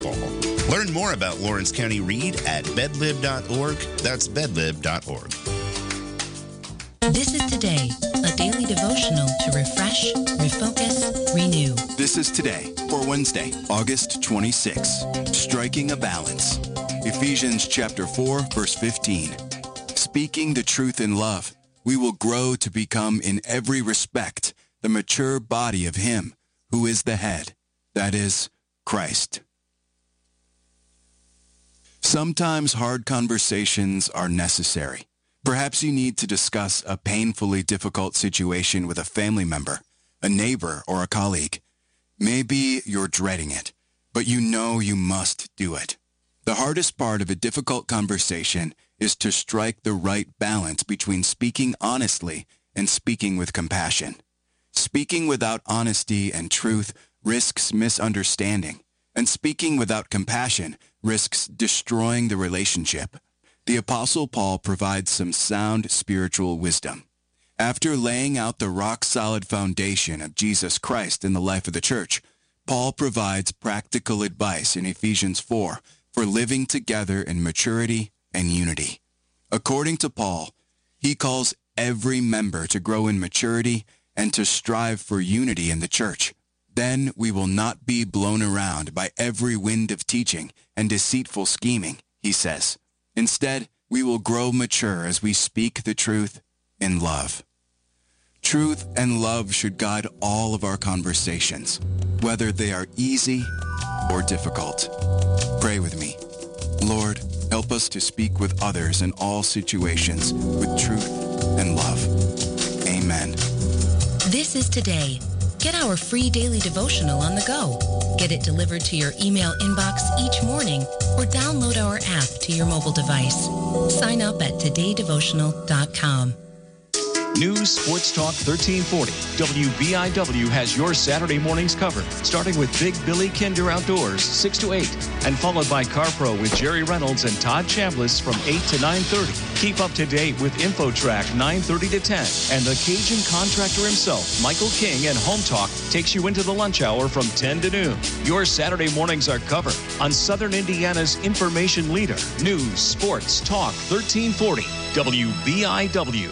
Learn more about Lawrence County Read at bedlib.org. That's bedlib.org. This is Today, a daily devotional to refresh, refocus, renew. This is Today for Wednesday, August 26. Striking a balance. Ephesians chapter 4, verse 15. Speaking the truth in love, we will grow to become in every respect the mature body of Him who is the head, that is, Christ. Sometimes hard conversations are necessary. Perhaps you need to discuss a painfully difficult situation with a family member, a neighbor, or a colleague. Maybe you're dreading it, but you know you must do it. The hardest part of a difficult conversation is to strike the right balance between speaking honestly and speaking with compassion. Speaking without honesty and truth risks misunderstanding, and speaking without compassion risks destroying the relationship. The Apostle Paul provides some sound spiritual wisdom. After laying out the rock-solid foundation of Jesus Christ in the life of the church, Paul provides practical advice in Ephesians 4 for living together in maturity and unity. According to Paul, he calls every member to grow in maturity and to strive for unity in the church. Then we will not be blown around by every wind of teaching and deceitful scheming, he says. Instead, we will grow mature as we speak the truth in love. Truth and love should guide all of our conversations, whether they are easy or difficult. Pray with me. Lord, help us to speak with others in all situations with truth and love. Amen. This is Today. Get our free daily devotional on the go. Get it delivered to your email inbox each morning or download our app to your mobile device. Sign up at todaydevotional.com. News Sports Talk 1340. WBIW has your Saturday mornings covered, starting with Big Billy Kinder Outdoors, 6 to 8, and followed by CarPro with Jerry Reynolds and Todd Chambliss from 8 to 9:30. Keep up to date with InfoTrack 9:30 to 10, and the Cajun contractor himself, Michael King, and Home Talk takes you into the lunch hour from 10 to noon. Your Saturday mornings are covered on Southern Indiana's information leader, News Sports Talk 1340, WBIW.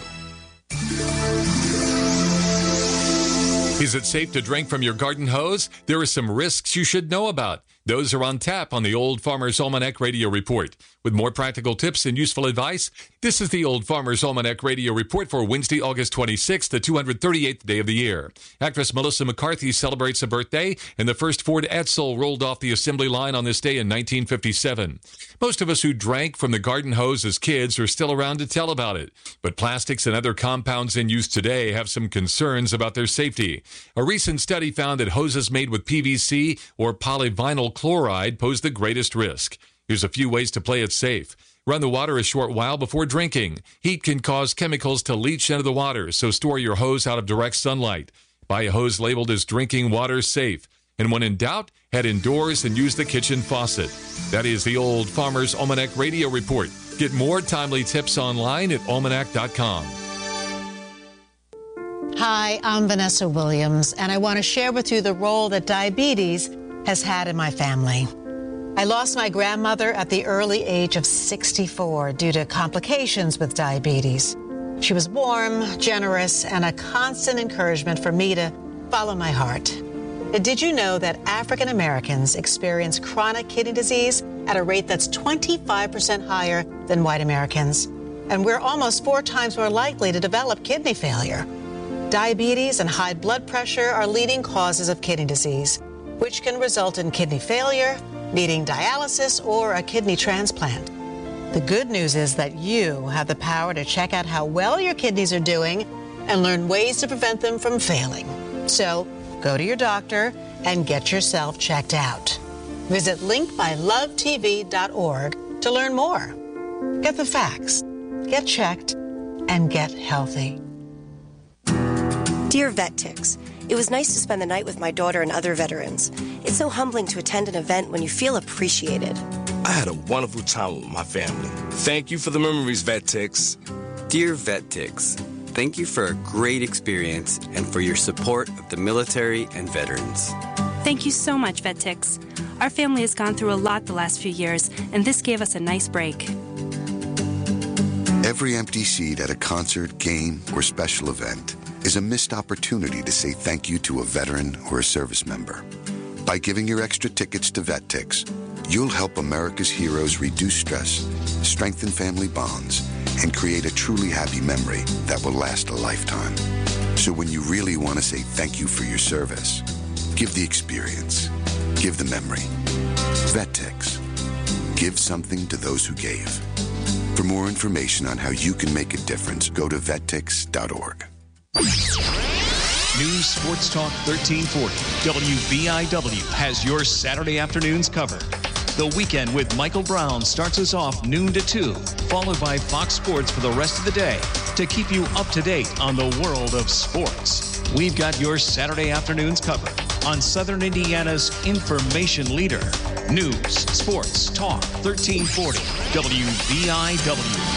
Is it safe to drink from your garden hose? There are some risks you should know about. Those are on tap on the Old Farmer's Almanac Radio Report. With more practical tips and useful advice, this is the Old Farmer's Almanac Radio Report for Wednesday, August 26th, the 238th day of the year. Actress Melissa McCarthy celebrates a birthday, and the first Ford Edsel rolled off the assembly line on this day in 1957. Most of us who drank from the garden hose as kids are still around to tell about it, but plastics and other compounds in use today have some concerns about their safety. A recent study found that hoses made with PVC or polyvinyl chloride pose the greatest risk. Here's a few ways to play it safe. Run the water a short while before drinking. Heat can cause chemicals to leach into the water, so store your hose out of direct sunlight. Buy a hose labeled as drinking water safe. And when in doubt, head indoors and use the kitchen faucet. That is the Old Farmer's Almanac Radio Report. Get more timely tips online at almanac.com. Hi, I'm Vanessa Williams, and I want to share with you the role that diabetes has had in my family. I lost my grandmother at the early age of 64 due to complications with diabetes. She was warm, generous, and a constant encouragement for me to follow my heart. Did you know that African Americans experience chronic kidney disease at a rate that's 25% higher than white Americans? And we're almost 4 times more likely to develop kidney failure. Diabetes and high blood pressure are leading causes of kidney disease, which can result in kidney failure, needing dialysis, or a kidney transplant. The good news is that you have the power to check out how well your kidneys are doing and learn ways to prevent them from failing. So go to your doctor and get yourself checked out. Visit linkmylovetv.org to learn more. Get the facts, get checked, and get healthy. Dear Vet Ticks, it was nice to spend the night with my daughter and other veterans. It's so humbling to attend an event when you feel appreciated. I had a wonderful time with my family. Thank you for the memories, Vet Ticks. Dear Vet Ticks, thank you for a great experience and for your support of the military and veterans. Thank you so much, VetTix. Our family has gone through a lot the last few years, and this gave us a nice break. Every empty seat at a concert, game, or special event is a missed opportunity to say thank you to a veteran or a service member. By giving your extra tickets to VetTix, you'll help America's heroes reduce stress, strengthen family bonds, and create a truly happy memory that will last a lifetime. So when you really want to say thank you for your service, give the experience. Give the memory. VetTix. Give something to those who gave. For more information on how you can make a difference, go to vettix.org. News Sports Talk 1340. WBIW has your Saturday afternoons covered. The Weekend with Michael Brown starts us off noon to 2, followed by Fox Sports for the rest of the day to keep you up to date on the world of sports. We've got your Saturday afternoons covered on Southern Indiana's information leader. News Sports Talk 1340. WBIW.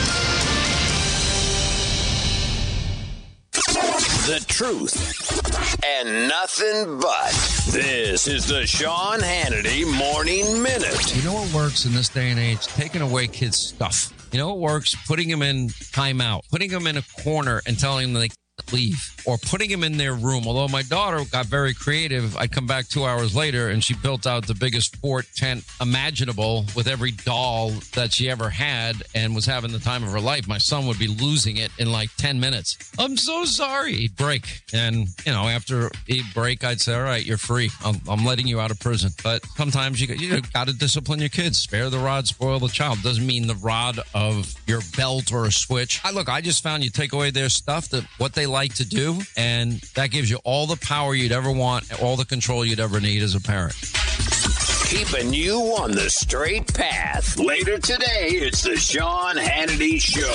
The truth and nothing but. This is the Sean Hannity Morning Minute. You know what works in this day and age? Taking away kids' stuff. You know what works? Putting them in timeout. Putting them in a corner and telling them they can't leave. Or putting them in their room. Although my daughter got very creative, I come back 2 hours later and she built out the biggest fort tent imaginable with every doll that she ever had and was having the time of her life. My son would be losing it in like 10 minutes. I'm so sorry. He'd break. And, you know, after he'd break, I'd say, all right, you're free. I'm letting you out of prison. But sometimes you got to discipline your kids. Spare the rod, spoil the child. Doesn't mean the rod of your belt or a switch. I just found you take away their stuff, what they like to do, and that gives you all the power you'd ever want, all the control you'd ever need as a parent. Keeping you on the straight path. Later today, it's the Sean Hannity Show.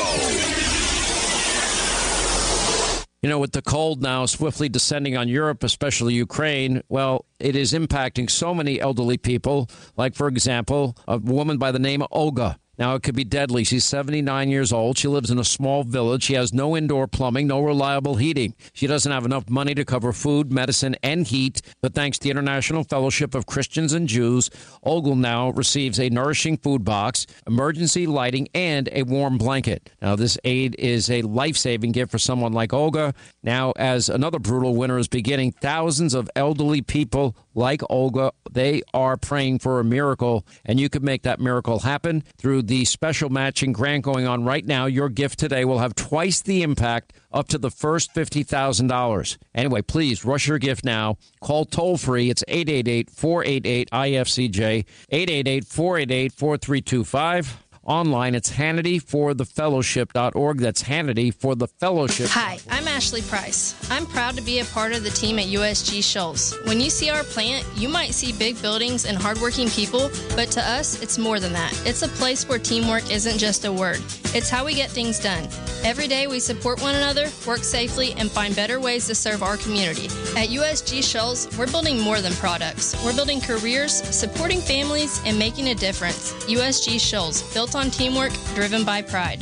You know, with the cold now swiftly descending on Europe, especially Ukraine, well, it is impacting so many elderly people, like, for example, a woman by the name of Olga. Now, it could be deadly. She's 79 years old. She lives in a small village. She has no indoor plumbing, no reliable heating. She doesn't have enough money to cover food, medicine, and heat. But thanks to the International Fellowship of Christians and Jews, Olga now receives a nourishing food box, emergency lighting, and a warm blanket. Now, this aid is a life-saving gift for someone like Olga. Now, as another brutal winter is beginning, thousands of elderly people like Olga, they are praying for a miracle, and you could make that miracle happen through the special matching grant going on right now. Your gift today will have twice the impact up to the first $50,000. Anyway, please rush your gift now. Call toll-free. It's 888-488-IFCJ, 888-488-4325. Online, it's HannityForTheFellowship.org. That's HannityForTheFellowship. Hi, I'm Ashley Price. I'm proud to be a part of the team at USG Shoals. When you see our plant, you might see big buildings and hardworking people, but to us, it's more than that. It's a place where teamwork isn't just a word. It's how we get things done. Every day we support one another, work safely, and find better ways to serve our community. At USG Shoals, we're building more than products. We're building careers, supporting families, and making a difference. USG Shoals, built on teamwork, driven by pride.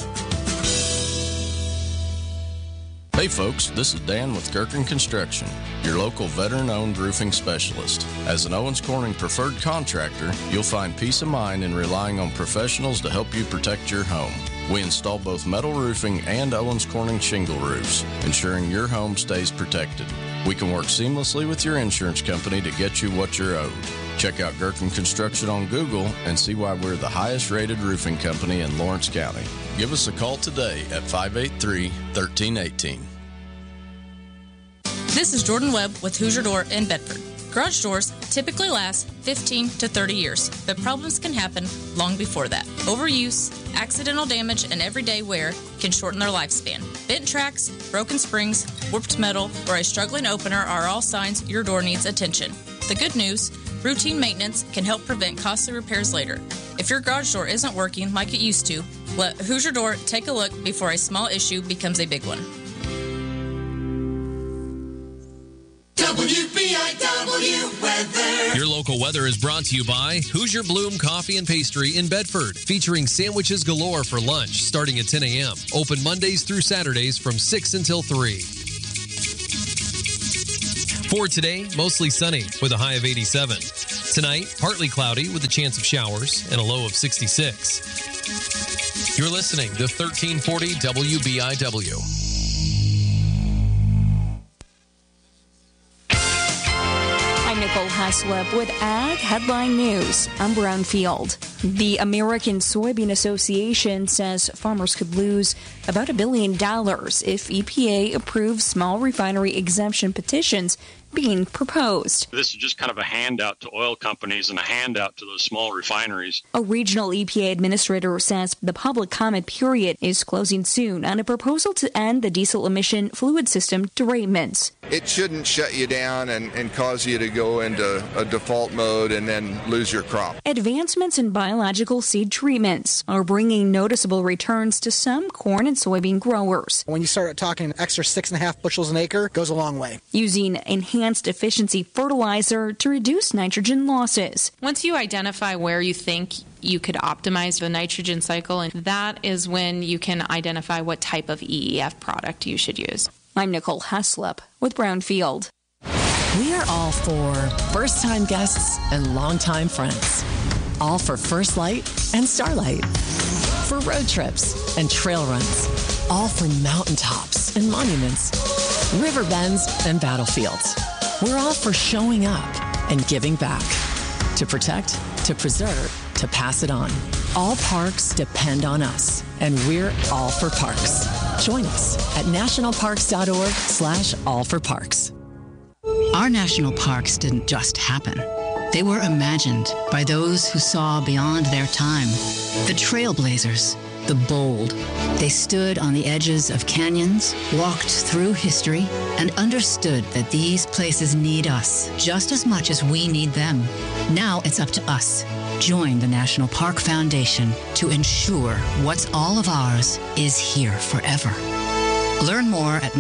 Hey folks, this is Dan with Gerken Construction, your local veteran-owned roofing specialist. As an Owens Corning preferred contractor, you'll find peace of mind in relying on professionals to help you protect your home. We install both metal roofing and Owens Corning shingle roofs, ensuring your home stays protected. We can work seamlessly with your insurance company to get you what you're owed. Check out Gerken Construction on Google and see why we're the highest rated roofing company in Lawrence County. Give us a call today at 583-1318. This is Jordan Webb with Hoosier Door in Bedford. Garage doors typically last 15 to 30 years, but problems can happen long before that. Overuse, accidental damage, and everyday wear can shorten their lifespan. Bent tracks, broken springs, warped metal, or a struggling opener are all signs your door needs attention. The good news, routine maintenance can help prevent costly repairs later. If your garage door isn't working like it used to, let Hoosier Door take a look before a small issue becomes a big one. WBIW weather. Your local weather is brought to you by Hoosier Bloom Coffee and Pastry in Bedford, featuring sandwiches galore for lunch starting at 10 a.m. Open Mondays through Saturdays from 6 until 3. For today, mostly sunny with a high of 87. Tonight, partly cloudy with a chance of showers and a low of 66. You're listening to 1340 WBIW. I'm Nicole Haslip with Ag Headline News. I'm Brownfield. The American Soybean Association says farmers could lose about $1 billion if EPA approves small refinery exemption petitions being proposed. This is just kind of a handout to oil companies and a handout to those small refineries. A regional EPA administrator says the public comment period is closing soon on a proposal to end the diesel emission fluid system derailments. It shouldn't shut you down and cause you to go into a default mode and then lose your crop. Advancements in biological seed treatments are bringing noticeable returns to some corn and soybean growers. When you start talking an extra 6.5 bushels an acre, goes a long way. Using enhanced efficiency fertilizer to reduce nitrogen losses. Once you identify where you think you could optimize the nitrogen cycle, and that is when you can identify what type of EEF product you should use. I'm Nicole Haslip with Brownfield. We are all for first-time guests and longtime friends. All for First Light and Starlight. For road trips and trail runs. All for mountaintops and monuments. River bends and battlefields. We're all for showing up and giving back. To protect, to preserve, to pass it on. All parks depend on us, and we're all for parks. Join us at nationalparks.org/allforparks. Our national parks didn't just happen. They were imagined by those who saw beyond their time. The trailblazers, the bold. They stood on the edges of canyons, walked through history, and understood that these places need us just as much as we need them. Now it's up to us. Join the National Park Foundation to ensure what's all of ours is here forever. Learn more at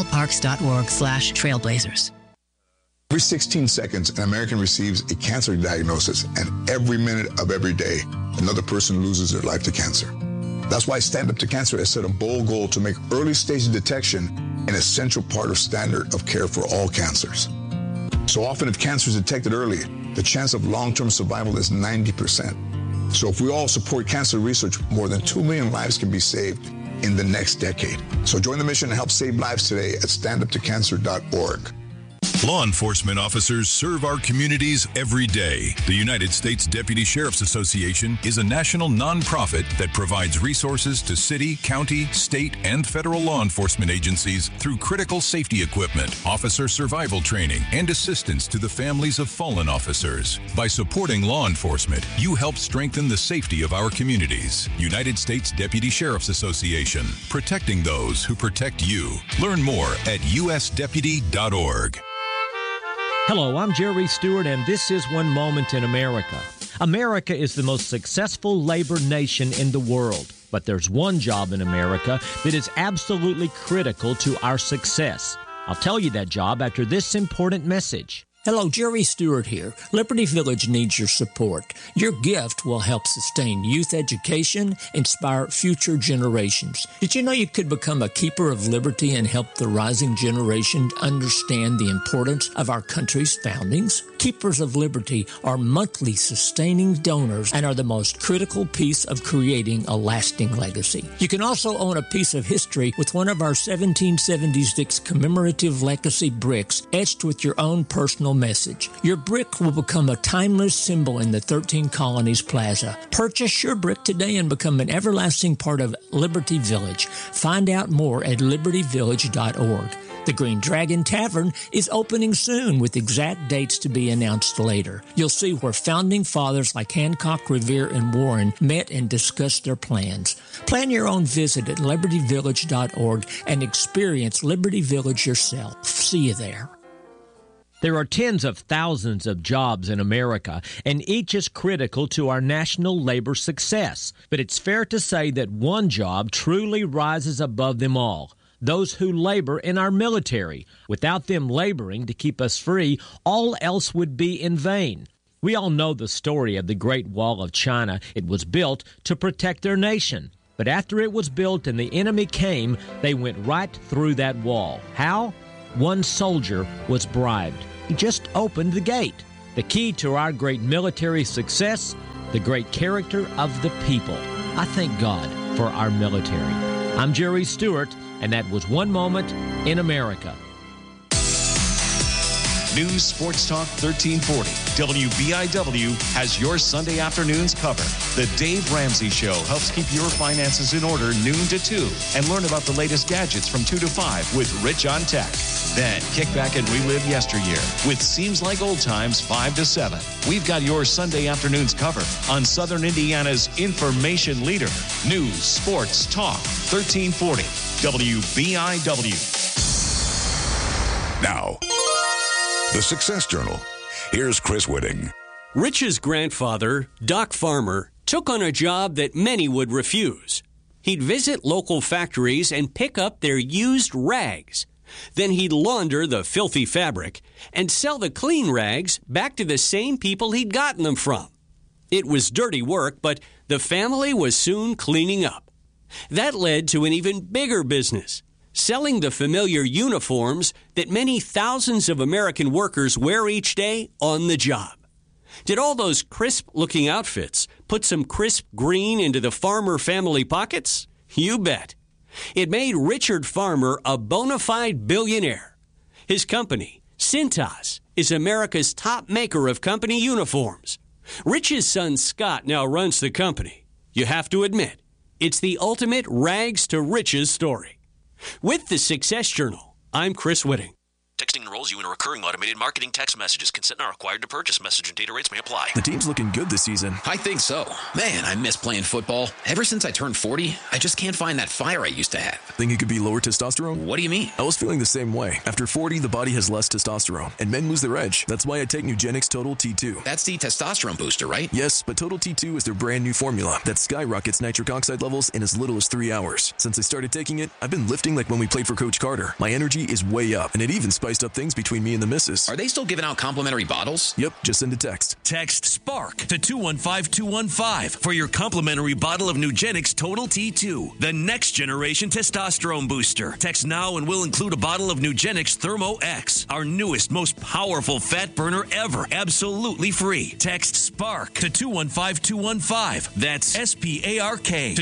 nationalparks.org/trailblazers. Every 16 seconds, an American receives a cancer diagnosis, and every minute of every day, another person loses their life to cancer. That's why Stand Up to Cancer has set a bold goal to make early-stage detection an essential part of standard of care for all cancers. So often, if cancer is detected early, the chance of long-term survival is 90%. So if we all support cancer research, more than 2 million lives can be saved in the next decade. So join the mission and help save lives today at standuptocancer.org. Law enforcement officers serve our communities every day. The United States Deputy Sheriff's Association is a national nonprofit that provides resources to city, county, state, and federal law enforcement agencies through critical safety equipment, officer survival training, and assistance to the families of fallen officers. By supporting law enforcement, you help strengthen the safety of our communities. United States Deputy Sheriff's Association, protecting those who protect you. Learn more at usdeputy.org. Hello, I'm Jerry Stewart, and this is One Moment in America. America is the most successful labor nation in the world, but there's one job in America that is absolutely critical to our success. I'll tell you that job after this important message. Hello, Jerry Stewart here. Liberty Village needs your support. Your gift will help sustain youth education, inspire future generations. Did you know you could become a keeper of liberty and help the rising generation understand the importance of our country's foundings? Keepers of Liberty are monthly sustaining donors and are the most critical piece of creating a lasting legacy. You can also own a piece of history with one of our 1776 commemorative legacy bricks etched with your own personal message. Your brick will become a timeless symbol in the 13 Colonies Plaza. Purchase your brick today and become an everlasting part of Liberty Village. Find out more at libertyvillage.org. The Green Dragon Tavern is opening soon with exact dates to be announced later. You'll see where founding fathers like Hancock, Revere, and Warren met and discussed their plans. Plan your own visit at libertyvillage.org and experience Liberty Village yourself. See you there. There are tens of thousands of jobs in America, and each is critical to our national labor success. But it's fair to say that one job truly rises above them all: those who labor in our military. Without them laboring to keep us free, all else would be in vain. We all know the story of the Great Wall of China. It was built to protect their nation. But after it was built and the enemy came, they went right through that wall. How? one soldier was bribed. He just opened the gate. The key to our great military success, the great character of the people. I thank God for our military. I'm Jerry Stewart, and that was One Moment in America. News Sports Talk 1340. WBIW has your Sunday afternoons covered. The Dave Ramsey Show helps keep your finances in order noon to 2 and learn about the latest gadgets from 2 to 5 with Rich on Tech. Then kick back and relive yesteryear with Seems Like Old Times 5 to 7. We've got your Sunday afternoons covered on Southern Indiana's information leader. News Sports Talk 1340. WBIW. Now, the Success Journal. Here's Chris Whitting. Rich's grandfather, Doc Farmer, took on a job that many would refuse. He'd visit local factories and pick up their used rags. Then he'd launder the filthy fabric and sell the clean rags back to the same people he'd gotten them from. It was dirty work, but the family was soon cleaning up. That led to an even bigger business, selling the familiar uniforms that many thousands of American workers wear each day on the job. Did all those crisp-looking outfits put some crisp green into the Farmer family pockets? You bet. It made Richard Farmer a bona fide billionaire. His company, Cintas, is America's top maker of company uniforms. Rich's son Scott now runs the company. You have to admit, it's the ultimate rags to riches story. With the Success Journal, I'm Chris Whitting. Texting enrolls you in a recurring automated marketing text messages. Consent not required to purchase. Message and data rates may apply. The team's looking good this season. I think so. Man, I miss playing football. Ever since I turned 40, I just can't find that fire I used to have. Think it could be lower testosterone? What do you mean? I was feeling the same way. After 40, the body has less testosterone, and men lose their edge. That's why I take Nugenix Total T2. That's the testosterone booster, right? Yes, but Total T2 is their brand new formula that skyrockets nitric oxide levels in as little as 3 hours. Since I started taking it, I've been lifting like when we played for Coach Carter. My energy is way up, and it even spiced up things between me and the missus. Are they still giving out complimentary bottles? Yep, just send a text. Text SPARK to 215-215 for your complimentary bottle of Nugenix Total T2, the next generation testosterone booster. Text now and we'll include a bottle of Nugenix Thermo X, our newest, most powerful fat burner ever, absolutely free. Text SPARK to 215-215. That's SPARK to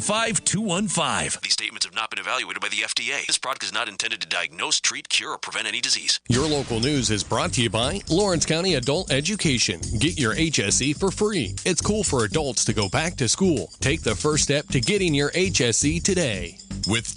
215-215. These statements have not been evaluated by the FDA. This product is not intended to diagnose, treat, cure, or prevent any disease. Your local news is brought to you by Lawrence County Adult Education. Get your HSE for free. It's cool for adults to go back to school. Take the first step to getting your HSE today. With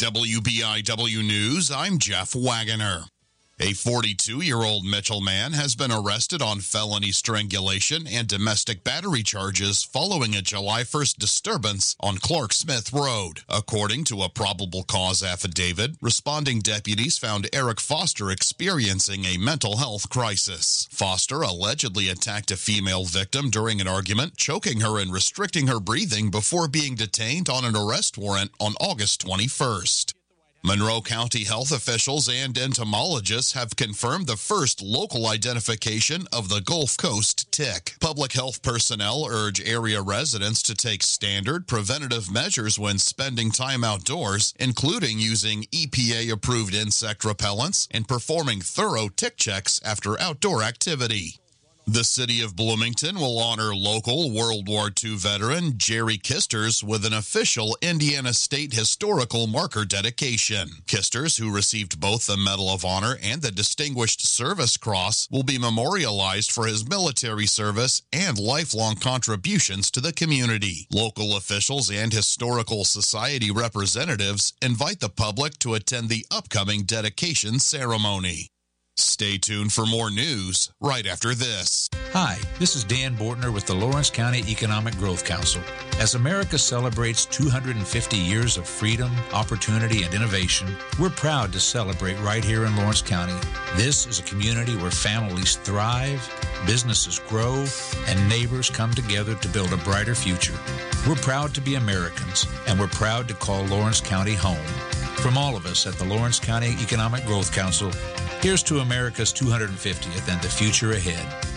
WBIW News, I'm Jeff Wagoner. A 42-year-old Mitchell man has been arrested on felony strangulation and domestic battery charges following a July 1st disturbance on Clark Smith Road. According to a probable cause affidavit, responding deputies found Eric Foster experiencing a mental health crisis. Foster allegedly attacked a female victim during an argument, choking her and restricting her breathing before being detained on an arrest warrant on August 21st. Monroe County health officials and entomologists have confirmed the first local identification of the Gulf Coast tick. Public health personnel urge area residents to take standard preventative measures when spending time outdoors, including using EPA-approved insect repellents and performing thorough tick checks after outdoor activity. The city of Bloomington will honor local World War II veteran Jerry Kisters with an official Indiana State Historical Marker dedication. Kisters, who received both the Medal of Honor and the Distinguished Service Cross, will be memorialized for his military service and lifelong contributions to the community. Local officials and Historical Society representatives invite the public to attend the upcoming dedication ceremony. Stay tuned for more news right after this. Hi, this is Dan Bortner with the Lawrence County Economic Growth Council. As America celebrates 250 years of freedom, opportunity, and innovation, we're proud to celebrate right here in Lawrence County. This is a community where families thrive, businesses grow, and neighbors come together to build a brighter future. We're proud to be Americans, and we're proud to call Lawrence County home. From all of us at the Lawrence County Economic Growth Council, here's to America's 250th and the future ahead. The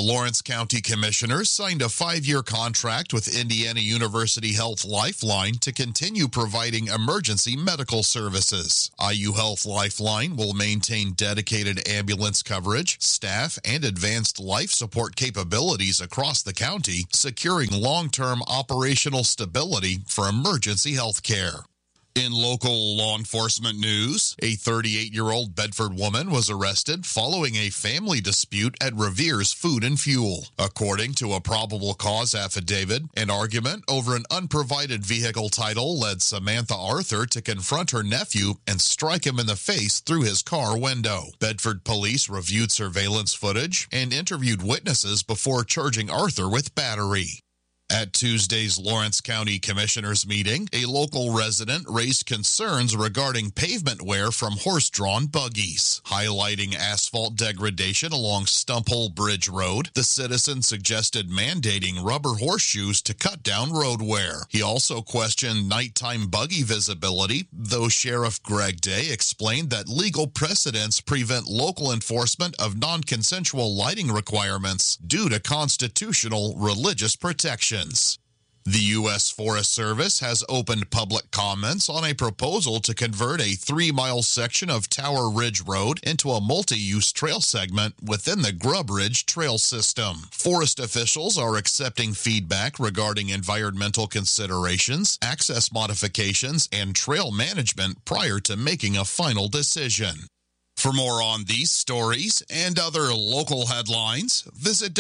Lawrence County Commissioners signed a 5-year contract with Indiana University Health Lifeline to continue providing emergency medical services. IU Health Lifeline will maintain dedicated ambulance coverage, staff, and advanced life support capabilities across the county, securing long-term operational stability for emergency health care. In local law enforcement news, a 38-year-old Bedford woman was arrested following a family dispute at Revere's Food and Fuel. According to a probable cause affidavit, an argument over an unprovided vehicle title led Samantha Arthur to confront her nephew and strike him in the face through his car window. Bedford police reviewed surveillance footage and interviewed witnesses before charging Arthur with battery. At Tuesday's Lawrence County Commissioners meeting, a local resident raised concerns regarding pavement wear from horse-drawn buggies. Highlighting asphalt degradation along Stumphole Bridge Road, the citizen suggested mandating rubber horseshoes to cut down road wear. He also questioned nighttime buggy visibility, though Sheriff Greg Day explained that legal precedents prevent local enforcement of non-consensual lighting requirements due to constitutional religious protection. The U.S. Forest Service has opened public comments on a proposal to convert a 3-mile section of Tower Ridge Road into a multi-use trail segment within the Grub Ridge Trail System. Forest officials are accepting feedback regarding environmental considerations, access modifications, and trail management prior to making a final decision. For more on these stories and other local headlines, visit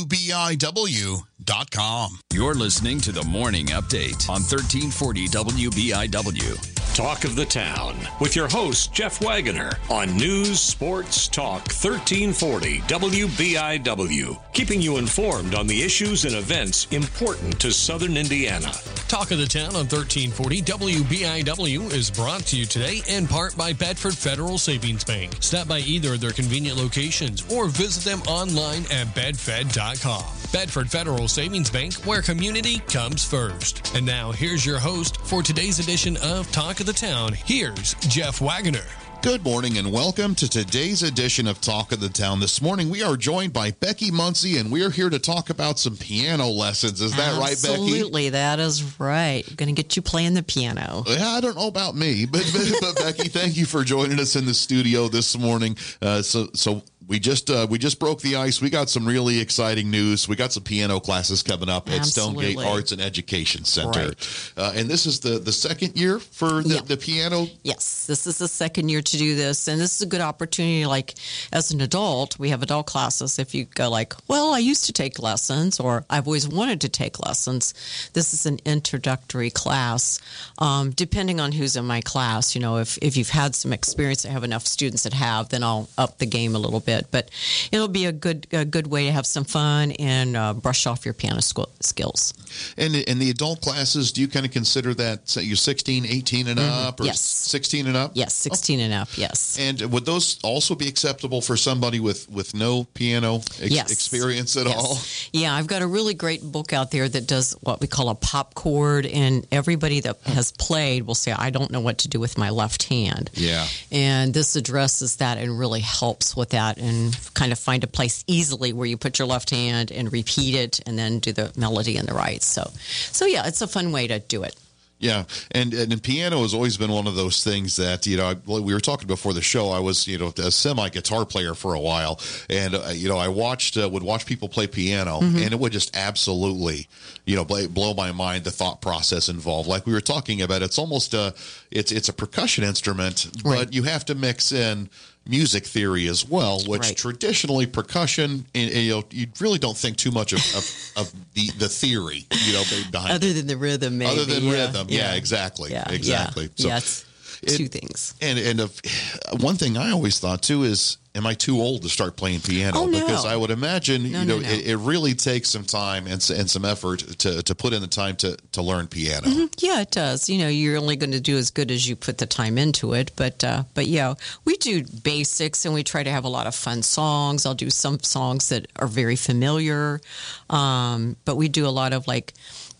WBIW.com. You're listening to the Morning Update on 1340 WBIW. Talk of the Town with your host, Jeff Wagoner, on News Sports Talk 1340 WBIW, keeping you informed on the issues and events important to Southern Indiana. Talk of the Town on 1340 WBIW is brought to you today in part by Bedford Federal Savings Bank. Stop by either of their convenient locations or visit them online at bedfed.com. Bedford Federal Savings Bank, where community comes first. And now here's your host for today's edition of Talk of the Town. Here's Jeff Wagoner. Good morning and welcome to today's edition of Talk of the Town. This morning we are joined by Becky Muncy, and we're here to talk about some piano lessons. Is that right, Becky? Absolutely, that is right. Going to get you playing the piano. Yeah, I don't know about me, but Becky, thank you for joining us in the studio this morning. So we just broke the ice. We got some really exciting news. We got some piano classes coming up at Stonegate Arts and Education Center. Right. And this is the second year for the piano? Yes, this is the second year to do this. And this is a good opportunity, like as an adult, we have adult classes. If you go like, well, I used to take lessons, or I've always wanted to take lessons, this is an introductory class. Depending on who's in my class, if you've had some experience, I have enough students that have, then I'll up the game a little bit. But it'll be a good way to have some fun and brush off your piano skills. And in the adult classes, do you kind of consider that you're 16, 18 and up, or 16 and up? Yes, 16 and up, yes. And would those also be acceptable for somebody with no piano experience at all? Yeah, I've got a really great book out there that does what we call a pop chord, and everybody that has played will say, I don't know what to do with my left hand. Yeah. And this addresses that and really helps with that, and kind of find a place easily where you put your left hand and repeat it and then do the melody in the right. So yeah, it's a fun way to do it. Yeah, and piano has always been one of those things that, we were talking before the show. I was, a semi-guitar player for a while, and, I would watch people play piano, and it would just absolutely, blow my mind, the thought process involved. Like we were talking about, it's almost it's a percussion instrument, but you have to mix in music theory as well, which traditionally percussion, you really don't think too much of the theory, behind other than the rhythm, maybe. Other than rhythm, exactly. So it's two things. And one thing I always thought too is, am I too old to start playing piano? Oh, no. Because I would imagine, it really takes some time and some effort to put in the time to learn piano. Mm-hmm. Yeah, it does. You're only going to do as good as you put the time into it. But yeah, we do basics, and we try to have a lot of fun songs. I'll do some songs that are very familiar. But we do a lot of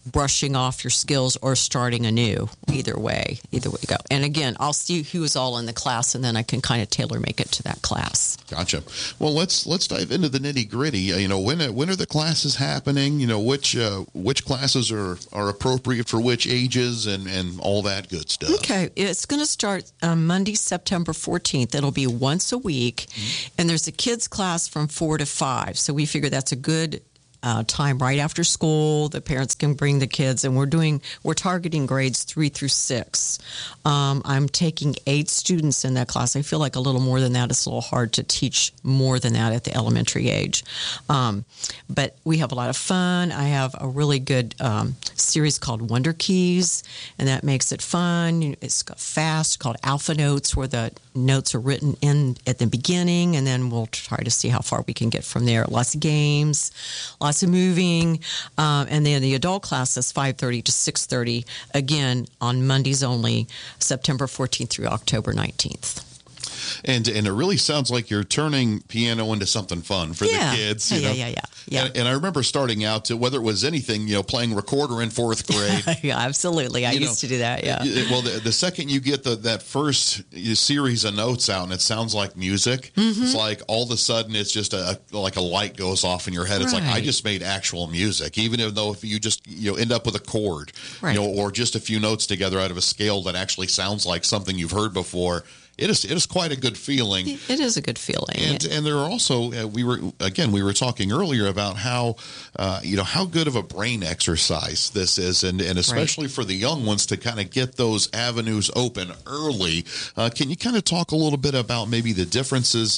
brushing off your skills or starting anew. Either way you go. And again, I'll see who's all in the class, and then I can kind of tailor make it to that class. Gotcha. Well, let's dive into the nitty gritty. When are the classes happening? Which classes are appropriate for which ages and all that good stuff. Okay, it's going to start Monday, September 14th. It'll be once a week, and there's a kids class from 4 to 5. So we figure that's a good time right after school. The parents can bring the kids, and we're targeting grades 3 through 6. I'm taking 8 students in that class. I feel like a little more than that. It's a little hard to teach more than that at the elementary age. But we have a lot of fun. I have a really good series called Wonder Keys, and that makes it fun. It's fast, called Alpha Notes, where the notes are written in at the beginning, and then we'll try to see how far we can get from there. Lots of games, lots of moving, and then the adult class is 5:30 to 6:30, again on Mondays only, September 14th through October 19th. And it really sounds like you're turning piano into something fun for the kids. Yeah. And I remember starting out to, whether it was anything, playing recorder in 4th grade. Yeah, absolutely. I used to do that. Yeah. Well, the second you get that first series of notes out and it sounds like music, it's like all of a sudden it's just like a light goes off in your head. It's like, I just made actual music, even though if you just end up with a chord, or just a few notes together out of a scale that actually sounds like something you've heard before. It is quite a good feeling. It is a good feeling. And there are also, we were talking earlier about how, how good of a brain exercise this is, and especially for the young ones to kind of get those avenues open early. Can you kind of talk a little bit about maybe the differences,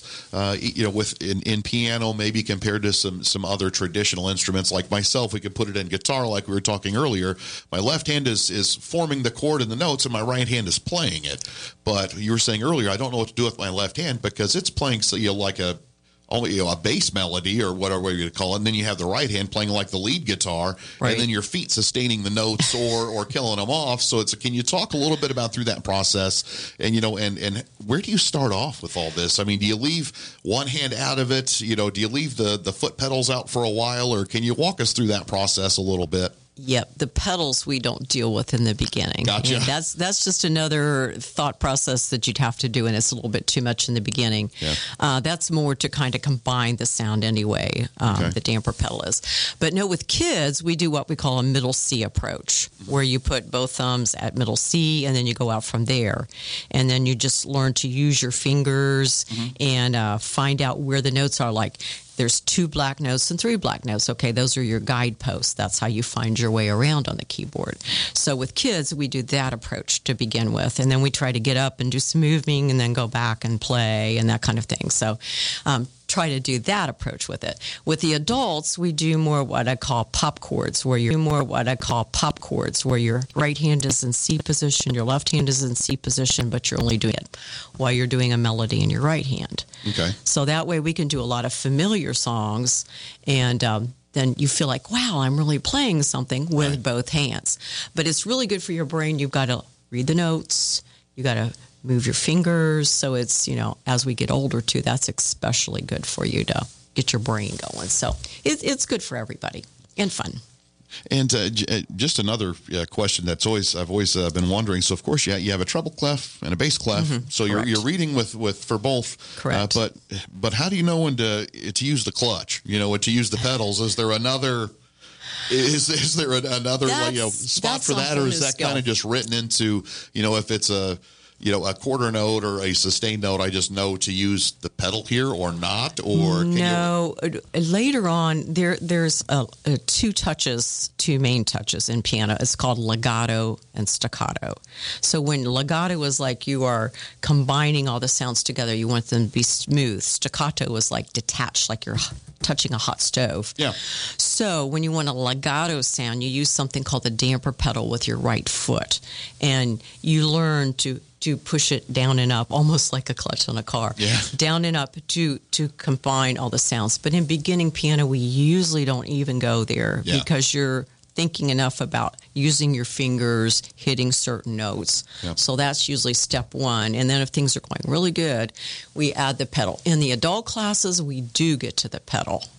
in piano, maybe compared to some other traditional instruments? Like myself, we could put it in guitar, like we were talking earlier. My left hand is forming the chord and the notes, and my right hand is playing it. But you were saying earlier, I don't know what to do with my left hand because it's playing like a bass melody or whatever you call it, and then you have the right hand playing like the lead guitar, and then your feet sustaining the notes or killing them off. So can you talk a little bit about through that process, and and where do you start off with all this? I mean, do you leave one hand out of it? Do you leave the foot pedals out for a while, or can you walk us through that process a little bit? Yep, the pedals we don't deal with in the beginning. Gotcha. And that's just another thought process that you'd have to do, and it's a little bit too much in the beginning. Yeah. That's more to kind of combine the sound anyway, the damper pedal is. But no, with kids, we do what we call a middle C approach, where you put both thumbs at middle C, and then you go out from there. And then you just learn to use your fingers and find out where the notes are. Like, there's 2 black notes and 3 black notes. Okay, those are your guideposts. That's how you find your way around on the keyboard. So with kids, we do that approach to begin with. And then we try to get up and do some moving and then go back and play and that kind of thing. So try to do that approach with it. With the adults, we do more what I call pop chords, where your right hand is in C position, your left hand is in C position, but you're only doing it while you're doing a melody in your right hand. Okay. So that way we can do a lot of familiar songs, and then you feel like, wow, I'm really playing something with both hands. But it's really good for your brain. You've got to read the notes. You got to move your fingers. So it's, as we get older too, that's especially good for you to get your brain going. So it's good for everybody and fun. And just another question I've always been wondering. So of course you have a treble clef and a bass clef. So you're reading with for both. Correct. But how do you know when to use the clutch? To use the pedals? Is there another? Is there another spot for that, or is that kind of just written into if it's a quarter note or a sustained note, I just know to use the pedal here or not? Or later on, there's 2 main touches in piano. It's called legato and staccato. So when legato is like you are combining all the sounds together, you want them to be smooth. Staccato is like detached, like you're touching a hot stove. Yeah. So when you want a legato sound, you use something called the damper pedal with your right foot, and you learn to push it down and up, almost like a clutch on a car. Yeah. Down and up to combine all the sounds. But in beginning piano, we usually don't even go there because you're thinking enough about using your fingers, hitting certain notes. Yep. So that's usually step 1. And then if things are going really good, we add the pedal. In the adult classes, we do get to the pedal.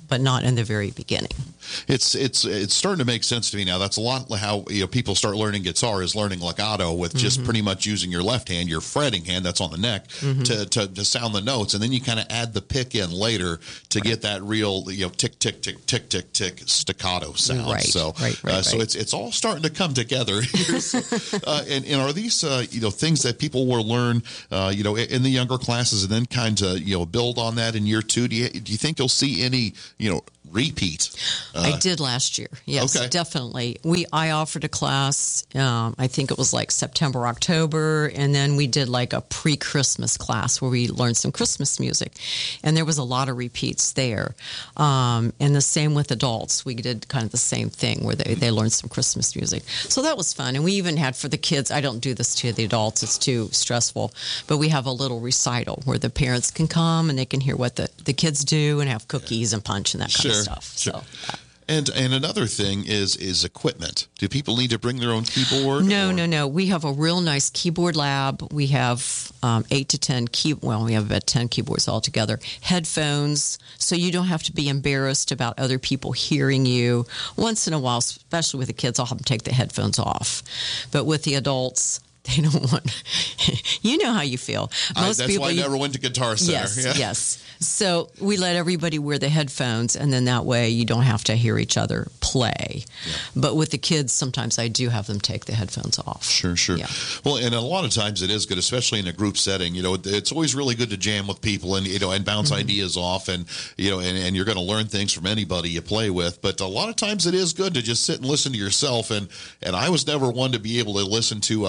but not in the very beginning. It's starting to make sense to me now. That's a lot how people start learning guitar is learning legato with just pretty much using your left hand, your fretting hand that's on the neck to sound the notes, and then you kind of add the pick in later to get that real tick tick tick tick tick tick staccato sound. Right. So it's all starting to come together here. And are these things that people will learn in the younger classes and then kind of build on that in year two? Do you think you'll see any repeat? I did last year. Yes, okay. Definitely. I offered a class, I think it was like September, October, and then we did like a pre-Christmas class where we learned some Christmas music. And there was a lot of repeats there. And the same with adults. We did kind of the same thing where they learned some Christmas music. So that was fun. And we even had for the kids, I don't do this to the adults, it's too stressful, but we have a little recital where the parents can come and they can hear what the kids do and have cookies and punch and that kind of stuff. Sure. So, And another thing is equipment. Do people need to bring their own keyboard? No. We have a real nice keyboard lab. We have 8 to 10 we have about 10 keyboards altogether. Headphones, so you don't have to be embarrassed about other people hearing you. Once in a while, especially with the kids, I'll have them take the headphones off. But with the adults, they don't want. You know how you feel. That's why I never went to Guitar Center. Yes. So we let everybody wear the headphones, and then that way you don't have to hear each other play. Yeah. But with the kids, sometimes I do have them take the headphones off. Sure. Yeah. Well, and a lot of times it is good, especially in a group setting. It's always really good to jam with people and bounce ideas off, and and you're going to learn things from anybody you play with. But a lot of times it is good to just sit and listen to yourself. And I was never one to be able to listen to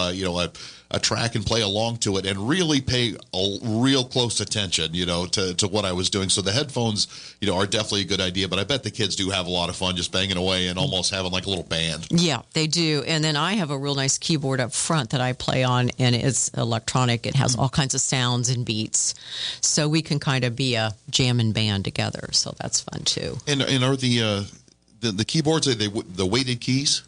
a track and play along to it and really pay a real close attention, to what I was doing. So the headphones, are definitely a good idea. But I bet the kids do have a lot of fun just banging away and almost having like a little band. Yeah, they do. And then I have a real nice keyboard up front that I play on, and it's electronic. It has all kinds of sounds and beats. So we can kind of be a jamming band together. So that's fun too. And are the keyboards, the weighted keys?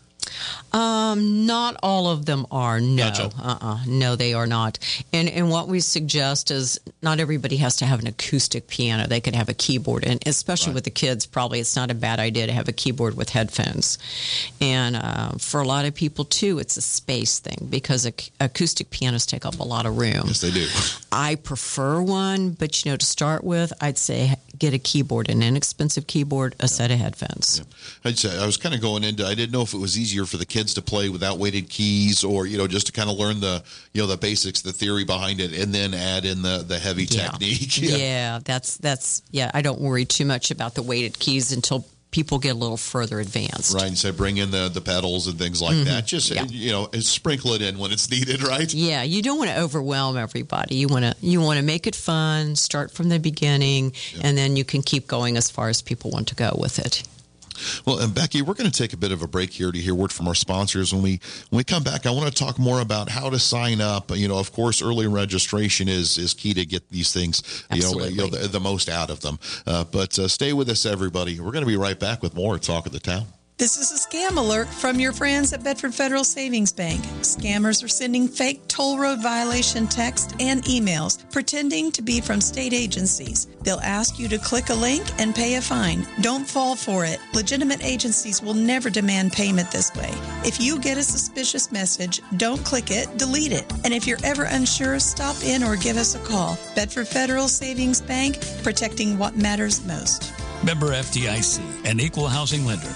Not all of them are. No. Gotcha. No, they are not. And what we suggest is not everybody has to have an acoustic piano. They could have a keyboard, and especially with the kids, probably it's not a bad idea to have a keyboard with headphones. And for a lot of people too, it's a space thing because acoustic pianos take up a lot of room. Yes, they do. I prefer one, but to start with, I'd say get a keyboard, an inexpensive keyboard, a set of headphones. Yeah. I'd say I was kind of going into. I didn't know if it was easier for the kids to play without weighted keys, or just to kind of learn the the basics, the theory behind it, and then add in the heavy technique. Yeah, that's I don't worry too much about the weighted keys until people get a little further advanced. Right, so bring in the pedals and things like that. Just sprinkle it in when it's needed, right? Yeah, you don't want to overwhelm everybody. You want to make it fun, start from the beginning, and then you can keep going as far as people want to go with it. Well, and Becky, we're going to take a bit of a break here to hear word from our sponsors. When we come back, I want to talk more about how to sign up. Of course, early registration is key to get these things, the most out of them. But stay with us, everybody. We're going to be right back with more Talk of the Town. This is a scam alert from your friends at Bedford Federal Savings Bank. Scammers are sending fake toll road violation texts and emails pretending to be from state agencies. They'll ask you to click a link and pay a fine. Don't fall for it. Legitimate agencies will never demand payment this way. If you get a suspicious message, don't click it, delete it. And if you're ever unsure, stop in or give us a call. Bedford Federal Savings Bank, protecting what matters most. Member FDIC, an equal housing lender.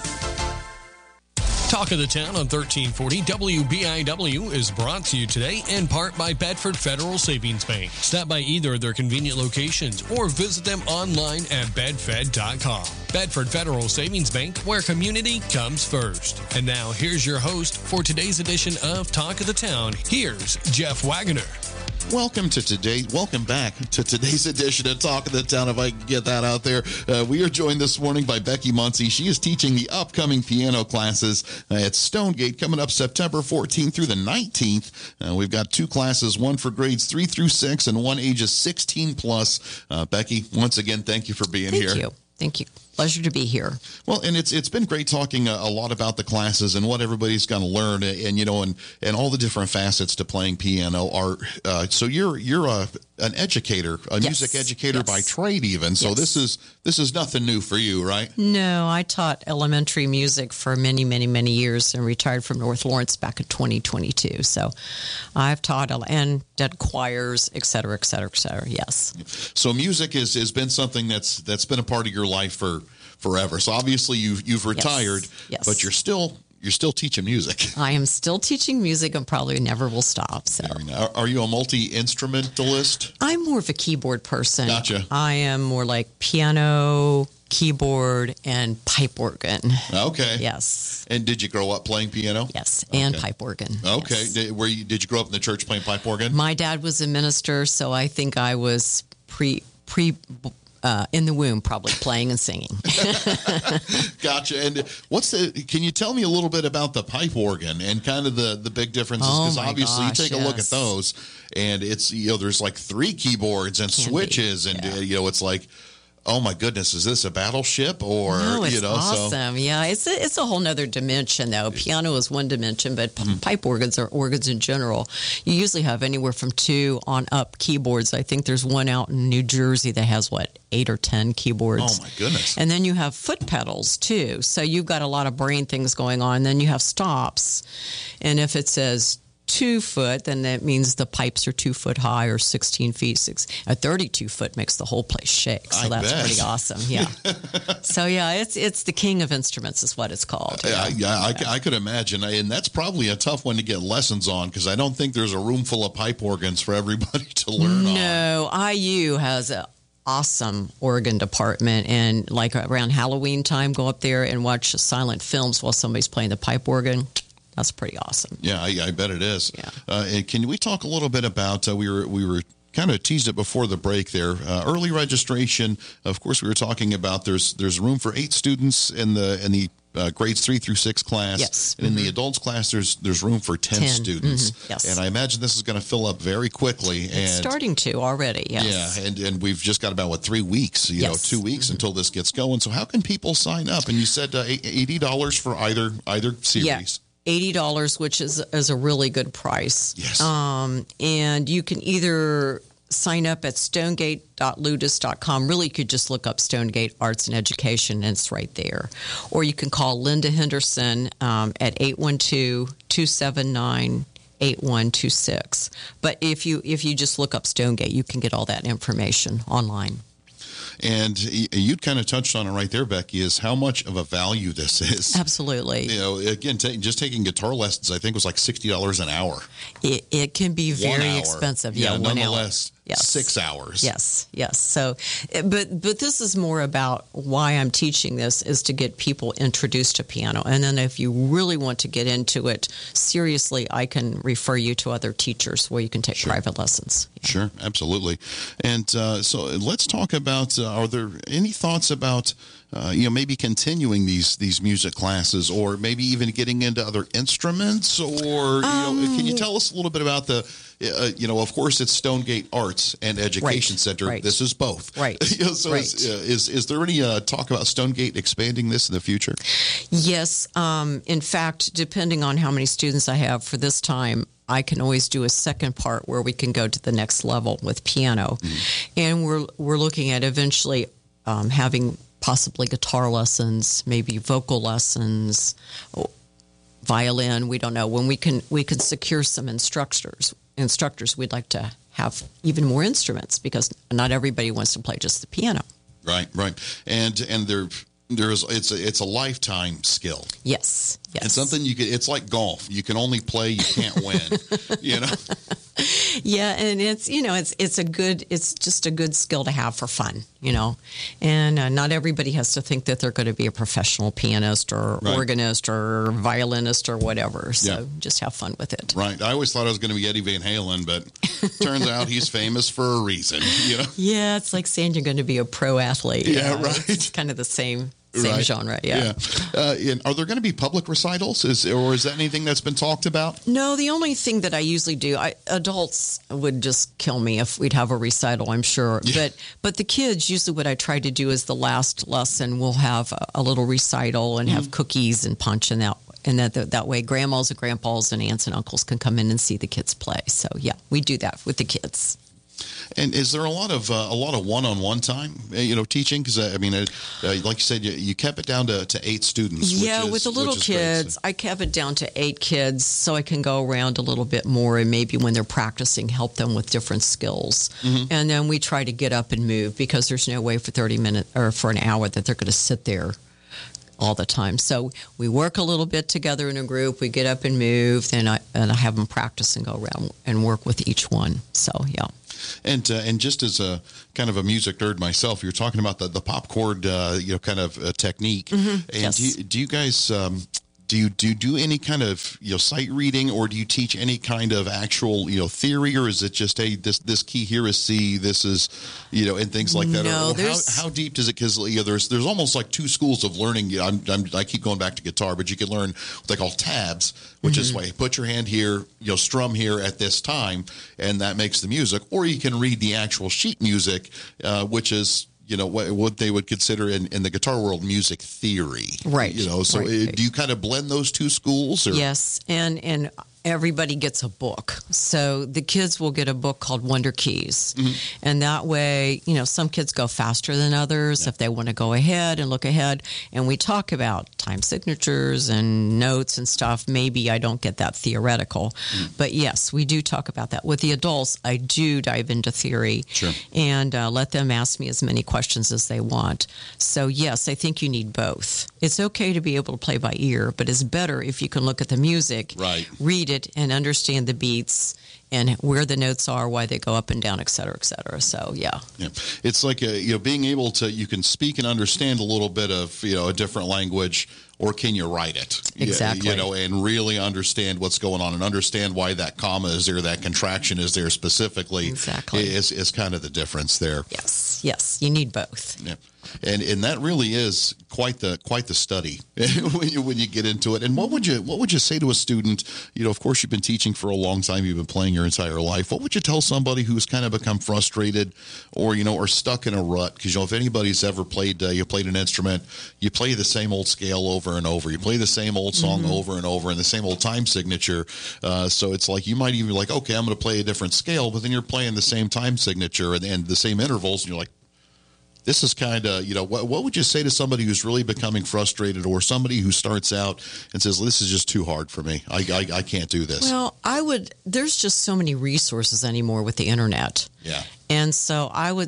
Talk of the Town on 1340 WBIW is brought to you today in part by Bedford Federal Savings Bank. Stop by either of their convenient locations or visit them online at bedfed.com. Bedford Federal Savings Bank, where community comes first. And now here's your host for today's edition of Talk of the Town. Here's Jeff Wagoner. Welcome back to today's edition of Talk of the Town, if I can get that out there. We are joined this morning by Becky Muncy. She is teaching the upcoming piano classes at Stonegate coming up September 14th through the 19th. We've got 2 classes, one for grades 3 through 6 and one ages 16 plus. Becky, once again, thank you for being here. Thank you. Pleasure to be here. Well, and it's been great talking a lot about the classes and what everybody's going to learn, and all the different facets to playing piano. So you're an educator, a music educator by trade, even. So this is nothing new for you, right? No, I taught elementary music for many, many, many years and retired from North Lawrence back in 2022. So I've taught and did choirs, et cetera, et cetera, et cetera. Yes. So music has been something that's been a part of your life forever. So obviously you've retired, but you're still teaching music. I am still teaching music and probably never will stop. So, are you a multi-instrumentalist? I'm more of a keyboard person. Gotcha. I am more like piano, keyboard, and pipe organ. Okay. Yes. And did you grow up playing piano? Yes, and pipe organ. Okay. Yes. Did you grow up in the church playing pipe organ? My dad was a minister, so I think I was in the womb, probably playing and singing. Gotcha. And can you tell me a little bit about the pipe organ and kind of the big differences? Because obviously you take a look at those, and it's there's like 3 keyboards and switches, and it's like, oh my goodness, is this a battleship or it's awesome. Yeah, it's a whole nother dimension though. Piano is one dimension, but pipe organs are organs in general. You usually have anywhere from 2 on up keyboards. I think there's one out in New Jersey that has 8 or 10 keyboards. Oh my goodness. And then you have foot pedals too. So you've got a lot of brain things going on. And then you have stops. And if it says 2 foot, then that means the pipes are 2 foot high or 16 feet. A 32 foot makes the whole place shake. So that's pretty awesome. Yeah. So it's the king of instruments is what it's called. I could imagine. And that's probably a tough one to get lessons on because I don't think there's a room full of pipe organs for everybody to learn on. No, IU has a awesome organ department, and like around Halloween time, go up there and watch silent films while somebody's playing the pipe organ. That's pretty awesome. Yeah, I bet it is. Yeah. Can we talk a little bit about we were kind of teased it before the break there. Early registration. Of course, we were talking about there's room for 8 students in the grades 3 through 6 class. Yes. And in the adults class, there's room for 10 students. Mm-hmm. Yes. And I imagine this is going to fill up very quickly. It's starting to already. Yes. Yeah. And we've just got about 3 weeks, 2 weeks until this gets going. So how can people sign up? And you said $80 for either series. Yeah. $80, which is a really good price. Yes. And you can either sign up at stonegate.ludus.com. Really, you could just look up Stonegate Arts and Education, and it's right there. Or you can call Linda Henderson at 812-279-8126. But if you just look up Stonegate, you can get all that information online. And you kind of touched on it right there, Becky, is how much of a value this is. Absolutely. Again, just taking guitar lessons, I think was like $60 an hour. It can be very expensive. Yeah, 1 hour. Nonetheless, Yes. 6 hours. Yes. So, but this is more about why I'm teaching this is to get people introduced to piano. And then if you really want to get into it seriously, I can refer you to other teachers where you can take private lessons. Yeah. Sure, absolutely. And so let's talk about, are there any thoughts about maybe continuing these music classes, or maybe even getting into other instruments, or can you tell us a little bit about the, of course, it's Stonegate Arts and Education Center. Right. This is both. Right. So is there any talk about Stonegate expanding this in the future? Yes. In fact, depending on how many students I have for this time, I can always do a second part where we can go to the next level with piano. Mm-hmm. And we're looking at eventually having possibly guitar lessons, maybe vocal lessons, violin. We don't know. When we can secure some instructors, we'd like to have even more instruments because not everybody wants to play just the piano. Right. And it's a lifetime skill. Yes. And something it's like golf. You can only play, you can't win. Yeah, and it's just a good skill to have for fun, and not everybody has to think that they're going to be a professional pianist or organist or violinist or whatever. So just have fun with it. Right. I always thought I was going to be Eddie Van Halen, but turns out he's famous for a reason. Yeah, it's like saying you're going to be a pro athlete. Yeah, right. It's kind of the same Same genre, yeah. And are there going to be public recitals, or is that anything that's been talked about? No, the only thing that I usually do, adults would just kill me if we'd have a recital, I'm sure. Yeah. But the kids, usually what I try to do is the last lesson, we'll have a little recital and have cookies and punch and that. And that way, grandmas and grandpas and aunts and uncles can come in and see the kids play. So, yeah, we do that with the kids. And is there a lot of one-on-one time, teaching? Because like you said, you kept it down to 8 students. Yeah, with the little kids, I kept it down to 8 kids, so I can go around a little bit more, and maybe when they're practicing, help them with different skills. Mm-hmm. And then we try to get up and move, because there's no way for 30 minutes or for an hour that they're going to sit there all the time. So we work a little bit together in a group. We get up and move, and I have them practice and go around and work with each one. So yeah. And just as a kind of a music nerd myself, you're talking about the pop chord, kind of technique. Mm-hmm. And yes. do you guys do you do any kind of sight reading, or do you teach any kind of actual theory, or is it just this key here is C, this is and things like that? No, how deep does it? Because there's almost like 2 schools of learning. I keep going back to guitar, but you can learn what they call tabs, which is why you put your hand here, strum here at this time, and that makes the music. Or you can read the actual sheet music, which is what they would consider in the guitar world music theory. Right. So right. Do you kind of blend those 2 schools? Or? Yes, and everybody gets a book. So the kids will get a book called Wonder Keys. Mm-hmm. And that way, some kids go faster than others if they want to go ahead and look ahead. And we talk about time signatures and notes and stuff. Maybe I don't get that theoretical. Mm-hmm. But yes, we do talk about that. With the adults, I do dive into theory and let them ask me as many questions as they want. So yes, I think you need both. It's okay to be able to play by ear, but it's better if you can look at the music, read it, and understand the beats and where the notes are, why they go up and down, et cetera, et cetera. So, yeah. It's like, being able to, you can speak and understand a little bit of, a different language, or can you write it? Exactly. And really understand what's going on and understand why that comma is there, that contraction is there specifically. Exactly. Is kind of the difference there. Yes. You need both. Yeah. And that really is quite the study when you get into it. And what would you say to a student? Of course, you've been teaching for a long time. You've been playing your entire life. What would you tell somebody who's kind of become frustrated, or or stuck in a rut? Because if anybody's ever played, you played an instrument, you play the same old scale over and over. You play the same old song over and over, and the same old time signature. So it's like you might even be like, okay, I'm going to play a different scale, but then you're playing the same time signature and the same intervals, and you're like, this is kind of, what would you say to somebody who's really becoming frustrated, or somebody who starts out and says, this is just too hard for me. I can't do this. Well, there's just so many resources anymore with the internet. Yeah. And so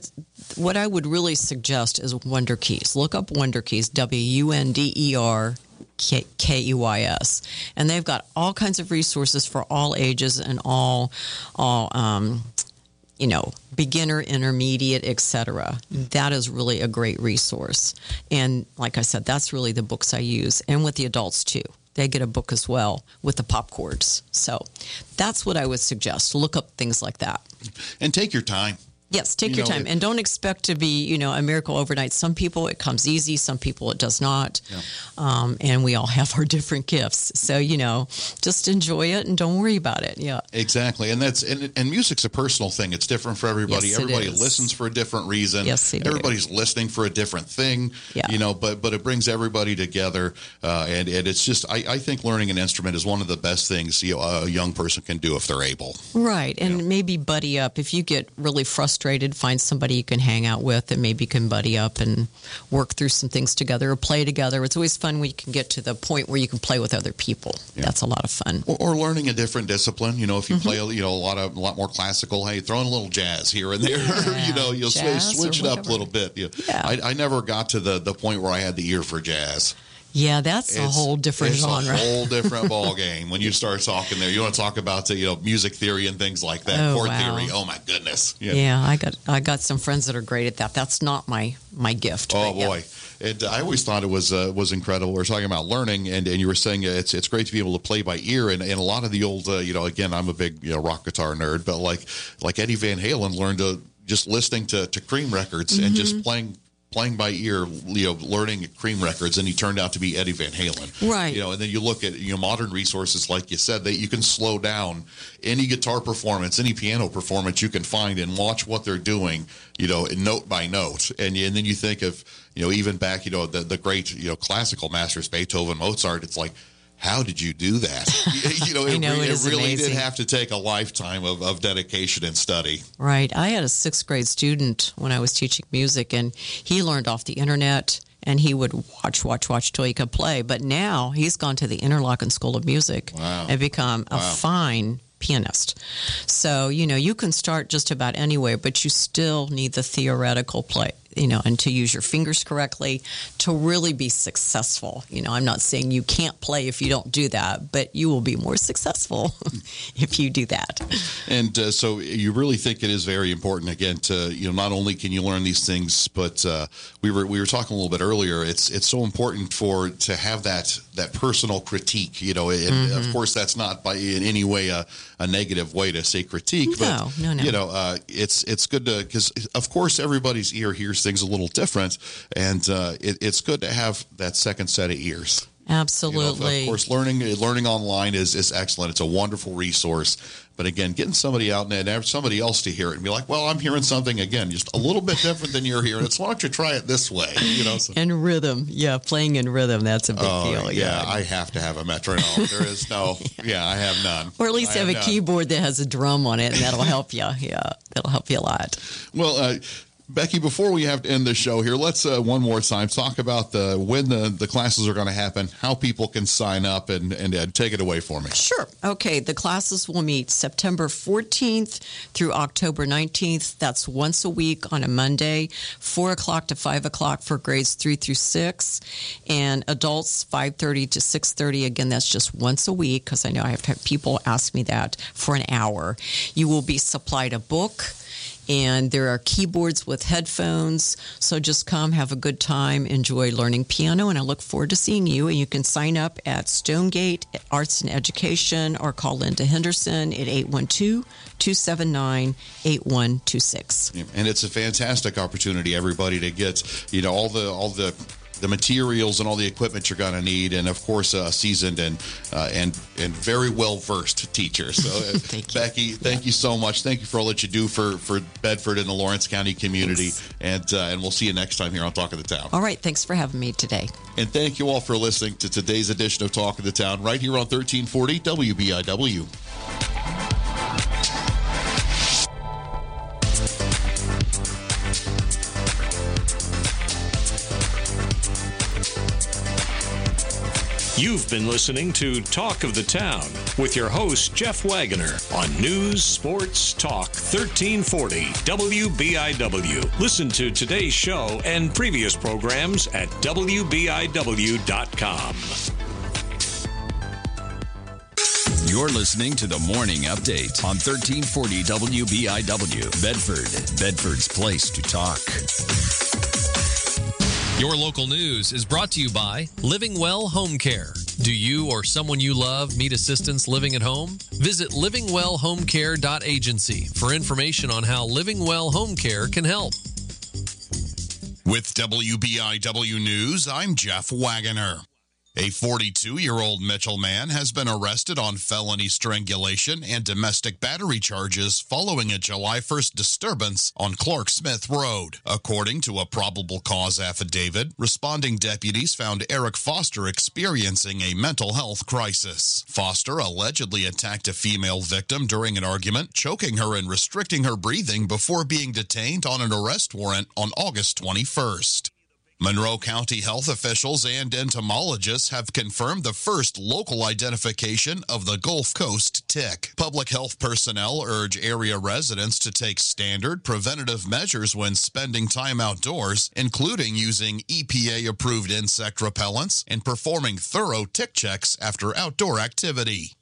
what I would really suggest is Wonder Keys. Look up Wonder Keys, WUNDER. KEYS, and they've got all kinds of resources for all ages and all beginner, intermediate, etc. That is really a great resource. And like I said, that's really the books I use, and with the adults too. They get a book as well with the pop chords. So that's what I would suggest. Look up things like that. And take your time. Yes, take your time. And don't expect to be, a miracle overnight. Some people, it comes easy. Some people, it does not. Yeah. And we all have our different gifts. So, just enjoy it and don't worry about it. Yeah. Exactly. And and music's a personal thing. It's different for everybody. Yes, everybody listens for a different reason. Yes, everybody's listening for a different thing. Yeah. But it brings everybody together. And it's just, I think learning an instrument is one of the best things a young person can do if they're able. Right. And maybe buddy up. If you get really frustrated, find somebody you can hang out with and maybe can buddy up and work through some things together or play together. It's always fun when you can get to the point where you can play with other people. Yeah. That's a lot of fun. Or learning a different discipline. If you play a lot more classical, hey, throw in a little jazz here and there. Yeah. You'll switch it up a little bit. Yeah. I never got to the point where I had the ear for jazz. Yeah, that's a whole different genre. It's a whole different ball game when you start talking there. You want to talk about music theory and things like that, chord theory. Oh my goodness! Yeah, I got some friends that are great at that. That's not my gift. Oh boy. Yeah. And I always thought it was incredible. We were talking about learning, and you were saying it's great to be able to play by ear. And a lot of the old, again, I'm a big rock guitar nerd, but like Eddie Van Halen learned to just listening to Cream records and just playing playing by ear, learning Cream records, and he turned out to be Eddie Van Halen. Right. And then you look at modern resources, like you said, that you can slow down any guitar performance, any piano performance you can find, and watch what they're doing, note by note. And then you think of, even back, the great, classical masters, Beethoven, Mozart. It's like, how did you do that? It really amazing. did have to take a lifetime of dedication and study. Right. I had a 6th grade student when I was teaching music, and he learned off the internet, and he would watch till he could play. But now he's gone to the Interlochen School of Music and become a fine pianist. So, you can start just about anywhere, but you still need the theoretical play, and to use your fingers correctly to really be successful. I'm not saying you can't play if you don't do that, but you will be more successful if you do that. And so you really think it is very important, again, to, not only can you learn these things, but we were talking a little bit earlier, it's so important to have that personal critique, and of course that's not in any way a negative way to say critique, but no. It's good to, because of course everybody's ear hears things a little different, and it's good to have that second set of ears. Absolutely. Of course, learning online is excellent. It's a wonderful resource. But again, getting somebody out and somebody else to hear it and be like, well, I'm hearing something, again, just a little bit different than you're hearing. Why don't you try it this way? So. And rhythm. Yeah, playing in rhythm. That's a big deal. Yeah, I have to have a metronome. There is no, I have none. Or at least have a keyboard that has a drum on it, and that'll help you. Yeah, that'll help you a lot. Well, Becky, before we have to end the show here, let's one more time talk about when the classes are going to happen, how people can sign up, and take it away for me. Sure. Okay. The classes will meet September 14th through October 19th. That's once a week on a Monday, 4 o'clock to 5 o'clock for grades 3 through 6, and adults 5:30 to 6:30. Again, that's just once a week, because I know I have to have people ask me that for an hour. You will be supplied a book, and there are keyboards with headphones. So just come, have a good time, enjoy learning piano, and I look forward to seeing you. And you can sign up at Stonegate Arts and Education or call Linda Henderson at 812-279-8126. And it's a fantastic opportunity, everybody, to get all the materials and all the equipment you're going to need, and of course a seasoned and very well versed teacher. So Becky, thank you so much. Thank you for all that you do for Bedford and the Lawrence County community. Thanks. And we'll see you next time here on Talk of the Town. All right, thanks for having me today. And thank you all for listening to today's edition of Talk of the Town right here on 1340 WBIW. You've been listening to Talk of the Town with your host, Jeff Wagoner, on News Sports Talk 1340 WBIW. Listen to today's show and previous programs at WBIW.com. You're listening to the Morning Update on 1340 WBIW. Bedford's place to talk. Your local news is brought to you by Living Well Home Care. Do you or someone you love need assistance living at home? Visit livingwellhomecare.agency for information on how Living Well Home Care can help. With WBIW News, I'm Jeff Wagoner. A 42-year-old Mitchell man has been arrested on felony strangulation and domestic battery charges following a July 1st disturbance on Clark Smith Road. According to a probable cause affidavit, responding deputies found Eric Foster experiencing a mental health crisis. Foster allegedly attacked a female victim during an argument, choking her and restricting her breathing before being detained on an arrest warrant on August 21st. Monroe County health officials and entomologists have confirmed the first local identification of the Gulf Coast tick. Public health personnel urge area residents to take standard preventative measures when spending time outdoors, including using EPA-approved insect repellents and performing thorough tick checks after outdoor activity.